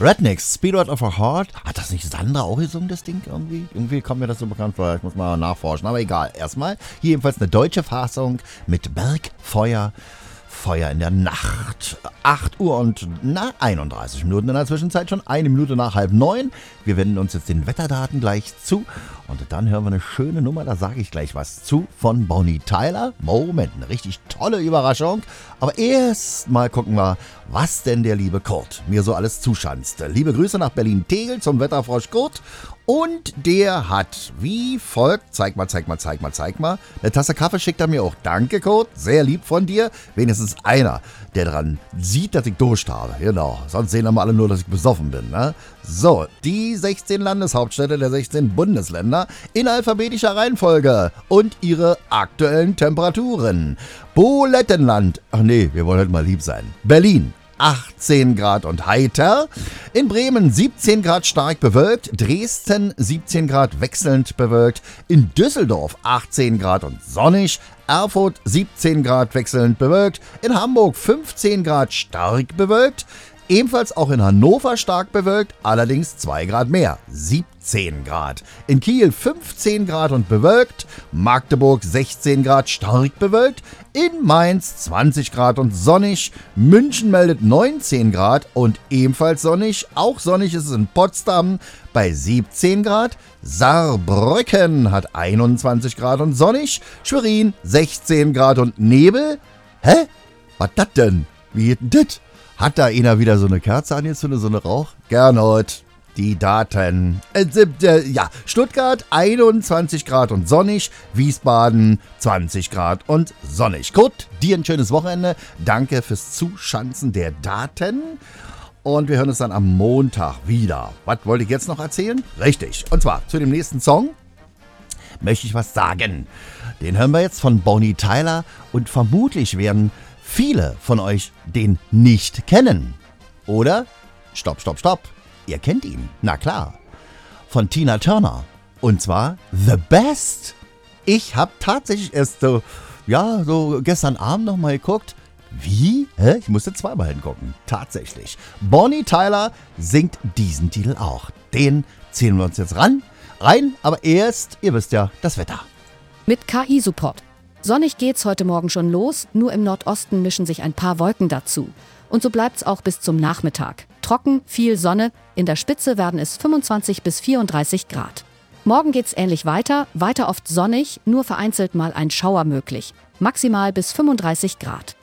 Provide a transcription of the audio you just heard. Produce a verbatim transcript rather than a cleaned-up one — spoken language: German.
Rednecks, Speedrun of a Heart. Hat das nicht Sandra auch gesungen, das Ding irgendwie? Irgendwie kommt mir das so bekannt vor. Ich muss mal nachforschen. Aber egal. Erstmal hier jedenfalls eine deutsche Fassung mit Bergfeuer. Feuer in der Nacht. acht Uhr und na, einunddreißig Minuten in der Zwischenzeit, schon eine Minute nach halb neun. Wir wenden uns jetzt den Wetterdaten gleich zu. Und dann hören wir eine schöne Nummer, da sage ich gleich was zu, von Bonnie Tyler. Moment, eine richtig tolle Überraschung. Aber erst mal gucken wir, was denn der liebe Kurt mir so alles zuschanzt. Liebe Grüße nach Berlin-Tegel zum Wetterfrosch Kurt. Und der hat wie folgt, zeig mal, zeig mal, zeig mal, zeig mal, eine Tasse Kaffee schickt er mir auch. Danke, Kurt, sehr lieb von dir. Wenigstens einer, der dran sieht, dass ich Durst habe. Genau, sonst sehen wir alle nur, dass ich besoffen bin. Ne? So, die sechzehn Landeshauptstädte der sechzehn Bundesländer in alphabetischer Reihenfolge und ihre aktuellen Temperaturen. Bulettenland, ach nee, wir wollen heute mal lieb sein. Berlin. achtzehn Grad und heiter. In Bremen siebzehn Grad stark bewölkt. Dresden siebzehn Grad wechselnd bewölkt. In Düsseldorf achtzehn Grad und sonnig. Erfurt siebzehn Grad wechselnd bewölkt. In Hamburg fünfzehn Grad stark bewölkt. Ebenfalls auch in Hannover stark bewölkt, allerdings zwei Grad mehr, siebzehn Grad. In Kiel fünfzehn Grad und bewölkt, Magdeburg sechzehn Grad stark bewölkt, in Mainz zwanzig Grad und sonnig, München meldet neunzehn Grad und ebenfalls sonnig, auch sonnig ist es in Potsdam bei siebzehn Grad, Saarbrücken hat einundzwanzig Grad und sonnig, Schwerin sechzehn Grad und Nebel. Hä? Was das denn? Wie geht denn das? Hat da einer wieder so eine Kerze angezündet, so eine Rauch? Gernot. Die Daten. Äh, äh, ja, Stuttgart einundzwanzig Grad und sonnig, Wiesbaden zwanzig Grad und sonnig. Gut, dir ein schönes Wochenende. Danke fürs Zuschanzen der Daten. Und wir hören uns dann am Montag wieder. Was wollte ich jetzt noch erzählen? Richtig. Und zwar zu dem nächsten Song möchte ich was sagen. Den hören wir jetzt von Bonnie Tyler und vermutlich werden viele von euch den nicht kennen. Oder? Stopp, stopp, stopp. Ihr kennt ihn. Na klar. Von Tina Turner. Und zwar The Best. Ich habe tatsächlich erst so, ja, so gestern Abend noch mal geguckt. Wie? Hä? Ich musste zweimal hingucken. Tatsächlich. Bonnie Tyler singt diesen Titel auch. Den ziehen wir uns jetzt ran. Rein, aber erst, ihr wisst ja, das Wetter. Mit K I-Support. Sonnig geht's heute Morgen schon los, nur im Nordosten mischen sich ein paar Wolken dazu. Und so bleibt's auch bis zum Nachmittag. Trocken, viel Sonne, in der Spitze werden es fünfundzwanzig bis vierunddreißig Grad. Morgen geht's ähnlich weiter, weiter oft sonnig, nur vereinzelt mal ein Schauer möglich. Maximal bis fünfunddreißig Grad.